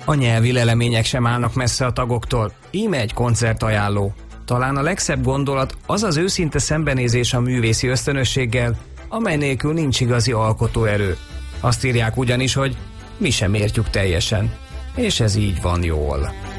A nyelvi lelemények sem állnak messze a tagoktól, íme egy koncertajánló. Talán a legszebb gondolat az az őszinte szembenézés a művészi ösztönösséggel, amely nélkül nincs igazi alkotóerő. Azt írják ugyanis, hogy mi sem értjük teljesen, és ez így van jól.